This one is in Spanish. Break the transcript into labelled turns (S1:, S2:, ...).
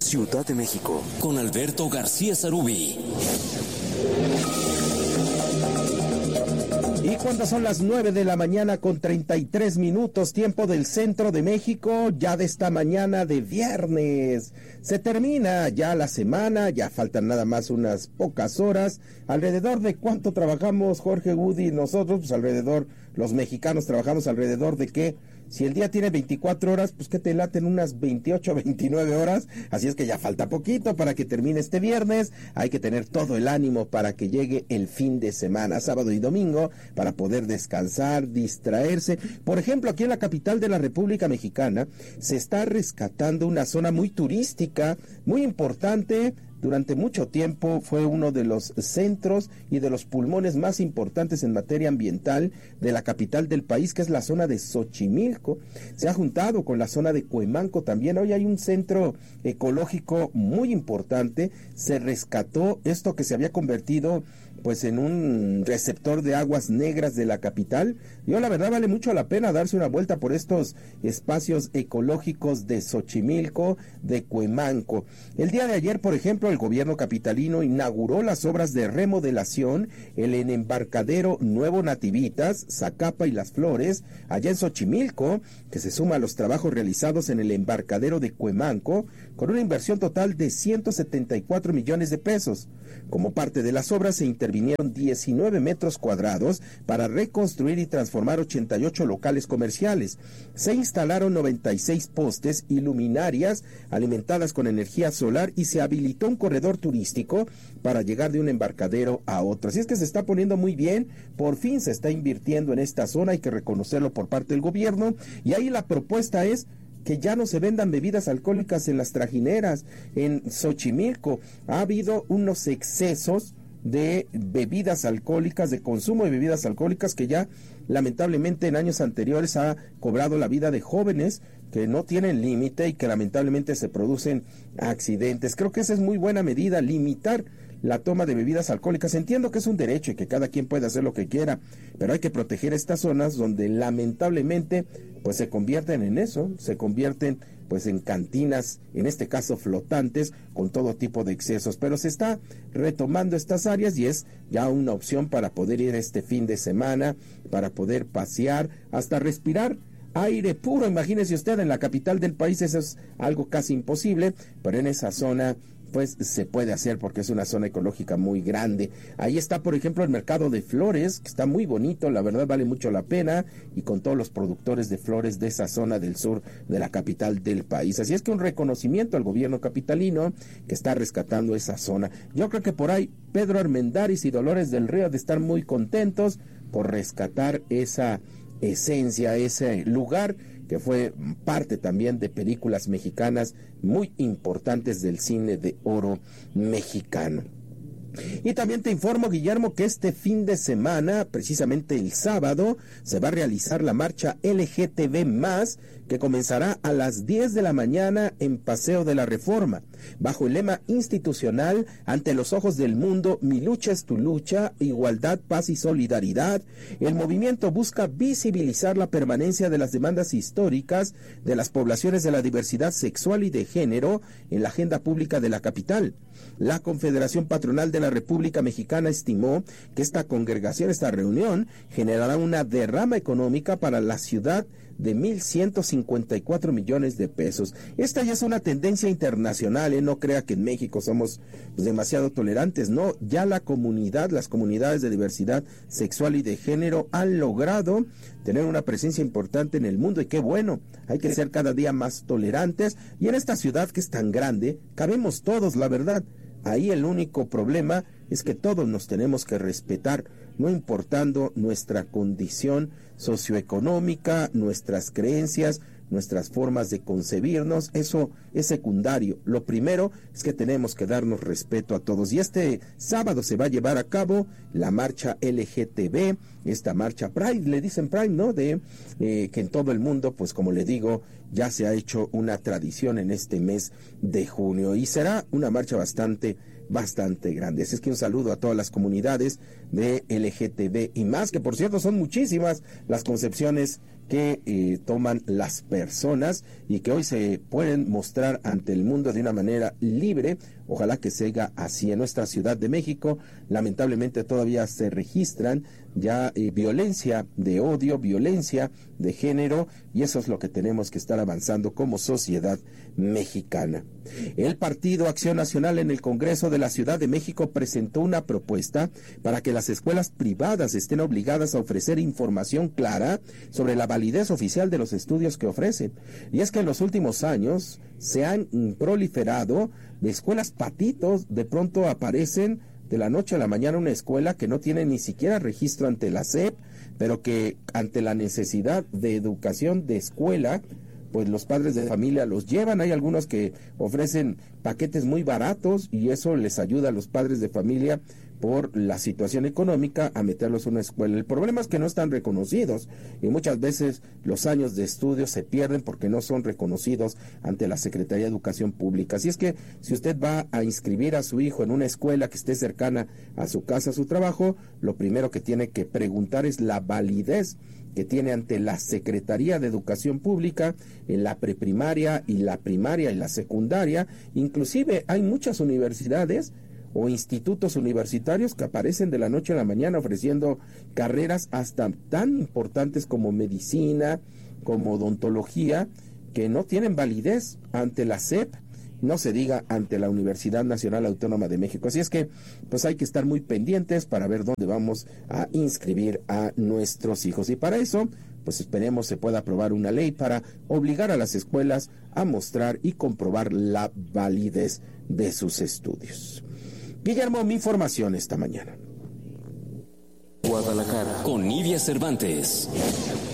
S1: Ciudad de México, con Alberto García Sarubí.
S2: Y cuando son las 9 de la mañana con 33 minutos, tiempo del centro de México, ya de esta mañana de viernes. Se termina ya la semana, ya faltan nada más unas pocas horas. ¿Alrededor de cuánto trabajamos, Jorge, Woody, nosotros? Pues alrededor, los mexicanos trabajamos alrededor de ¿qué? Si el día tiene 24 horas, pues que te laten unas 28, 29 horas. Así es que ya falta poquito para que termine este viernes. Hay que tener todo el ánimo para que llegue el fin de semana, sábado y domingo, para poder descansar, distraerse. Por ejemplo, aquí en la capital de la República Mexicana se está rescatando una zona muy turística, muy importante. Durante mucho tiempo fue uno de los centros y de los pulmones más importantes en materia ambiental de la capital del país, que es la zona de Xochimilco. Se ha juntado con la zona de Cuemanco también. Hoy hay un centro ecológico muy importante. Se rescató esto que se había convertido pues en un receptor de aguas negras de la capital. Yo la verdad vale mucho la pena darse una vuelta por estos espacios ecológicos de Xochimilco, de Cuemanco. El día de ayer, por ejemplo, el gobierno capitalino inauguró las obras de remodelación en el embarcadero Nuevo Nativitas, Zacapa y Las Flores, allá en Xochimilco, que se suma a los trabajos realizados en el embarcadero de Cuemanco, con una inversión total de 174 millones de pesos. Como parte de las obras se intervinieron 19 metros cuadrados para reconstruir y transformar 88 locales comerciales. Se instalaron 96 postes y luminarias alimentadas con energía solar y se habilitó un corredor turístico para llegar de un embarcadero a otro. Así es que se está poniendo muy bien, por fin se está invirtiendo en esta zona, hay que reconocerlo por parte del gobierno, y ahí la propuesta es que ya no se vendan bebidas alcohólicas en las trajineras. En Xochimilco ha habido unos excesos de bebidas alcohólicas, de consumo de bebidas alcohólicas, que ya lamentablemente en años anteriores ha cobrado la vida de jóvenes que no tienen límite y que lamentablemente se producen accidentes. Creo que esa es muy buena medida, limitar la toma de bebidas alcohólicas. Entiendo que es un derecho y que cada quien puede hacer lo que quiera, pero hay que proteger estas zonas donde lamentablemente pues se convierten en eso, se convierten pues en cantinas, en este caso flotantes, con todo tipo de excesos. Pero se está retomando estas áreas y es ya una opción para poder ir este fin de semana, para poder pasear, hasta respirar aire puro. Imagínese usted, en la capital del país eso es algo casi imposible, pero en esa zona pues se puede hacer porque es una zona ecológica muy grande. Ahí está, por ejemplo, el mercado de flores, que está muy bonito, la verdad vale mucho la pena, y con todos los productores de flores de esa zona del sur de la capital del país. Así es que un reconocimiento al gobierno capitalino que está rescatando esa zona. Yo creo que por ahí Pedro Armendáriz y Dolores del Río de estar muy contentos por rescatar esa esencia, ese lugar que fue parte también de películas mexicanas muy importantes del cine de oro mexicano. Y también te informo, Guillermo, que este fin de semana, precisamente el sábado, se va a realizar la marcha LGTB+, que comenzará a las 10 de la mañana en Paseo de la Reforma, bajo el lema institucional "Ante los ojos del mundo, mi lucha es tu lucha, igualdad, paz y solidaridad". El movimiento busca visibilizar la permanencia de las demandas históricas de las poblaciones de la diversidad sexual y de género en la agenda pública de la capital. La Confederación Patronal de la República Mexicana estimó que esta reunión, generará una derrama económica para la ciudad de 1,154 millones de pesos. Esta ya es una tendencia internacional, no crea que en México somos demasiado tolerantes, no, ya las comunidades de diversidad sexual y de género han logrado tener una presencia importante en el mundo, y qué bueno, hay que ser cada día más tolerantes, y en esta ciudad que es tan grande, cabemos todos, la verdad. Ahí el único problema es que todos nos tenemos que respetar, no importando nuestra condición socioeconómica, nuestras creencias, nuestras formas de concebirnos. Eso es secundario. Lo primero es que tenemos que darnos respeto a todos. Y este sábado se va a llevar a cabo la marcha LGTB, esta marcha Pride, le dicen Pride, ¿no? Que en todo el mundo, pues como le digo, ya se ha hecho una tradición en este mes de junio, y será una marcha bastante grande. Así es que un saludo a todas las comunidades de LGTB y más, que por cierto son muchísimas las concepciones que toman las personas y que hoy se pueden mostrar ante el mundo de una manera libre. Ojalá que siga así. En nuestra Ciudad de México, lamentablemente todavía se registran ya violencia de odio, violencia de género, y eso es lo que tenemos que estar avanzando como sociedad mexicana. El Partido Acción Nacional en el Congreso de la Ciudad de México presentó una propuesta para que las escuelas privadas estén obligadas a ofrecer información clara sobre la validez oficial de los estudios que ofrecen. Y es que en los últimos años se han proliferado de escuelas patitos. De pronto aparecen de la noche a la mañana una escuela que no tiene ni siquiera registro ante la SEP, pero que ante la necesidad de educación de escuela, pues los padres de familia los llevan. Hay algunos que ofrecen paquetes muy baratos y eso les ayuda a los padres de familia por la situación económica a meterlos en una escuela. El problema es que no están reconocidos y muchas veces los años de estudio se pierden porque no son reconocidos ante la Secretaría de Educación Pública. Así es que si usted va a inscribir a su hijo en una escuela que esté cercana a su casa, a su trabajo, lo primero que tiene que preguntar es la validez que tiene ante la Secretaría de Educación Pública en la preprimaria y la primaria y la secundaria. Inclusive hay muchas universidades o institutos universitarios que aparecen de la noche a la mañana ofreciendo carreras hasta tan importantes como medicina, como odontología, que no tienen validez ante la SEP, no se diga ante la Universidad Nacional Autónoma de México. Así es que pues hay que estar muy pendientes para ver dónde vamos a inscribir a nuestros hijos. Y para eso, pues esperemos se pueda aprobar una ley para obligar a las escuelas a mostrar y comprobar la validez de sus estudios. Guillermo, mi información esta mañana.
S1: Guadalajara, con Nidia Cervantes.